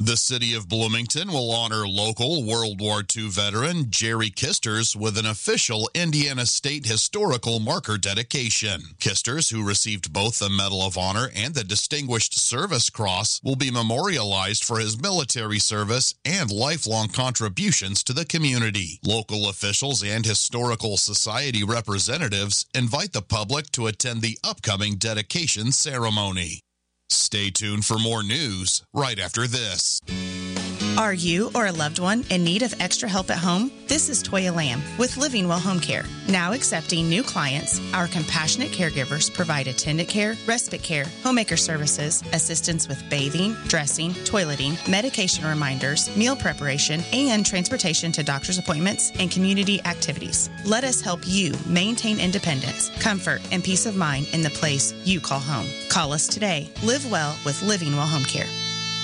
The city of Bloomington will honor local World War II veteran Jerry Kisters with an official Indiana State Historical Marker dedication. Kisters, who received both the Medal of Honor and the Distinguished Service Cross, will be memorialized for his military service and lifelong contributions to the community. Local officials and Historical Society representatives invite the public to attend the upcoming dedication ceremony. Stay tuned for more news right after this. Are you or a loved one in need of extra help at home? This is Toya Lamb with Living Well Home Care. Now accepting new clients, our compassionate caregivers provide attendant care, respite care, homemaker services, assistance with bathing, dressing, toileting, medication reminders, meal preparation, and transportation to doctor's appointments and community activities. Let us help you maintain independence, comfort, and peace of mind in the place you call home. Call us today. Live well with Living Well Home Care.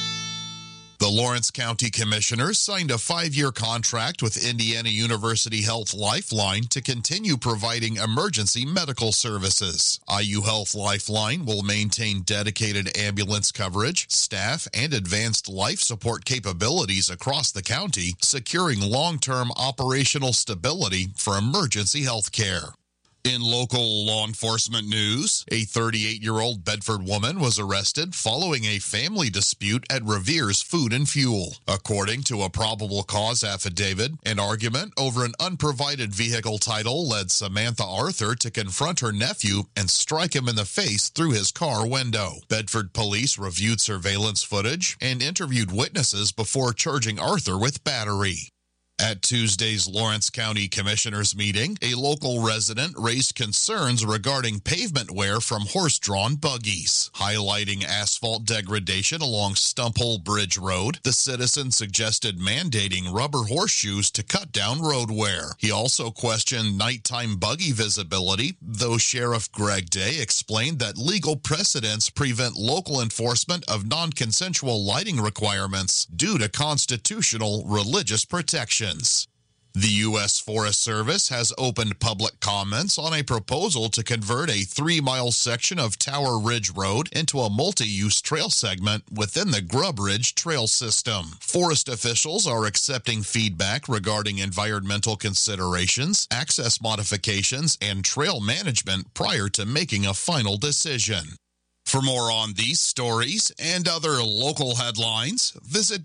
The Lawrence County Commissioners signed a 5-year contract with Indiana University Health Lifeline to continue providing emergency medical services. IU Health Lifeline will maintain dedicated ambulance coverage, staff, and advanced life support capabilities across the county, securing long-term operational stability for emergency health care. In local law enforcement news, a 38-year-old Bedford woman was arrested following a family dispute at Revere's Food and Fuel. According to a probable cause affidavit, an argument over an unprovided vehicle title led Samantha Arthur to confront her nephew and strike him in the face through his car window. Bedford police reviewed surveillance footage and interviewed witnesses before charging Arthur with battery. At Tuesday's Lawrence County Commissioners meeting, a local resident raised concerns regarding pavement wear from horse-drawn buggies. Highlighting asphalt degradation along Stumphole Bridge Road, the citizen suggested mandating rubber horseshoes to cut down road wear. He also questioned nighttime buggy visibility, though Sheriff Greg Day explained that legal precedents prevent local enforcement of non-consensual lighting requirements due to constitutional religious protection. The U.S. Forest Service has opened public comments on a proposal to convert a 3-mile section of Tower Ridge Road into a multi-use trail segment within the Grub Ridge Trail System. Forest officials are accepting feedback regarding environmental considerations, access modifications, and trail management prior to making a final decision. For more on these stories and other local headlines, visit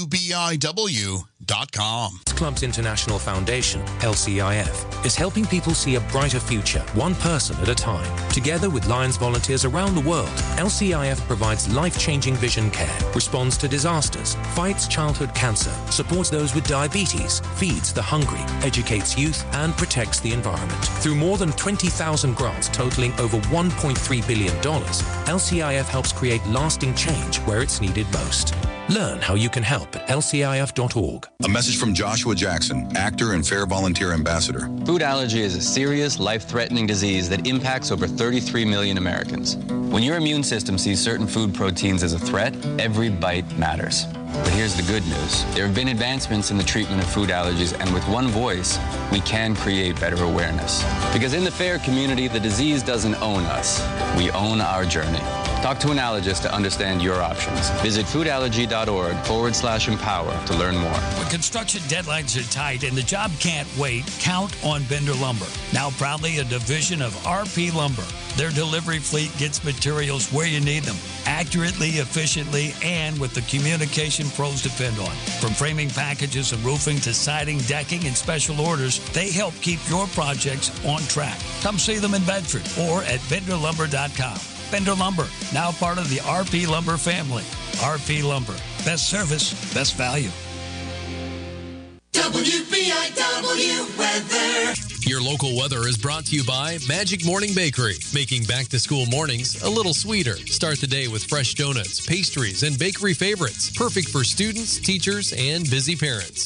WBIW.com. Clubs International Foundation, LCIF, is helping people see a brighter future, one person at a time. Together with Lions volunteers around the world, LCIF provides life-changing vision care, responds to disasters, fights childhood cancer, supports those with diabetes, feeds the hungry, educates youth, and protects the environment. Through more than 20,000 grants totaling over $1.3 billion, LCIF helps create lasting change where it's needed most. Learn how you can help at lcif.org. A message from Joshua Jackson, actor and Fair Volunteer Ambassador. Food allergy is a serious, life-threatening disease that impacts over 33 million Americans. When your immune system sees certain food proteins as a threat, every bite matters. But here's the good news. There have been advancements in the treatment of food allergies, and with one voice, we can create better awareness. Because in the FAIR community, the disease doesn't own us. We own our journey. Talk to an allergist to understand your options. Visit foodallergy.org/empower to learn more. When construction deadlines are tight and the job can't wait, count on Bender Lumber. Now proudly a division of RP Lumber. Their delivery fleet gets materials where you need them, accurately, efficiently, and with the communication pros depend on. From framing packages and roofing to siding, decking, and special orders, they help keep your projects on track. Come see them in Bedford or at benderlumber.com. Bender Lumber, now part of the RP Lumber family. RP Lumber, best service, best value. WBIW weather. Your local weather is brought to you by Magic Morning Bakery, making back-to-school mornings a little sweeter. Start the day with fresh donuts, pastries, and bakery favorites. Perfect for students, teachers, and busy parents.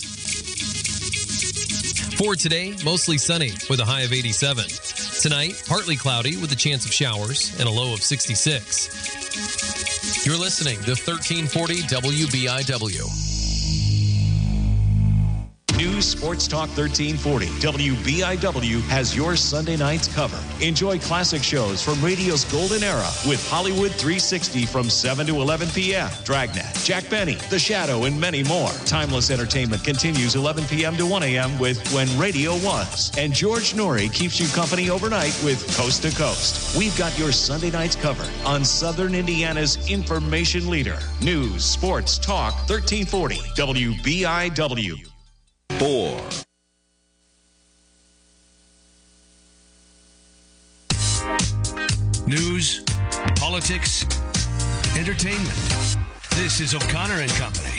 For today, mostly sunny with a high of 87. Tonight, partly cloudy with a chance of showers and a low of 66. You're listening to 1340 WBIW. News Sports Talk 1340 WBIW has your Sunday nights covered. Enjoy classic shows from radio's golden era with Hollywood 360 from 7 to 11 p.m. Dragnet, Jack Benny, The Shadow, and many more. Timeless entertainment continues 11 p.m. to 1 a.m. with When Radio Was. And George Norrie keeps you company overnight with Coast to Coast. We've got your Sunday nights covered on Southern Indiana's information leader. News Sports Talk 1340 WBIW. 4. News, politics, entertainment. This is O'Connor and Company.